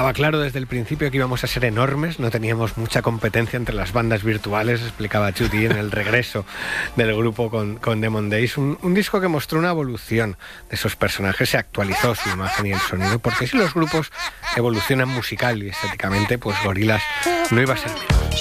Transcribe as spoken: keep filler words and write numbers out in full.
Estaba claro desde el principio que íbamos a ser enormes, no teníamos mucha competencia entre las bandas virtuales, explicaba Judy en el regreso del grupo con, con Demon Days. Un, un disco que mostró una evolución de esos personajes, se actualizó su imagen y el sonido, porque si los grupos evolucionan musical y estéticamente, pues Gorillaz no iba a ser menos.